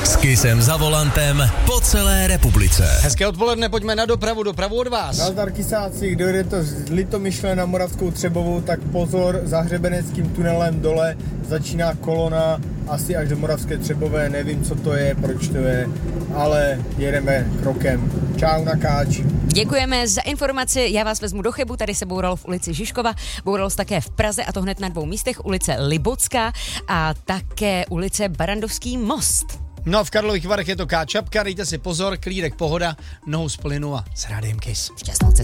S Kissem za volantem po celé republice. Hezké odpoledne, pojďme na dopravu od vás. Nazdar Kisáci, kdo jde to z Litomyšle na Moravskou Třebovou, tak pozor, za hřebeneckým tunelem dole začíná kolona asi až do Moravské Třebové, nevím, co to je, proč to je, ale jedeme krokem. Čau na káč. Děkujeme za informaci, já vás vezmu do Chebu, tady se bouralo v ulici Žižkova, bouralo se také v Praze a to hned na 2 místech, ulice Libocká a také ulice Barandovský most. No v Karlových Varech je to káčapka, dejte si pozor, klídek pohoda, nohou z plynu a s rádiem Kiss. Šťastnou cestu.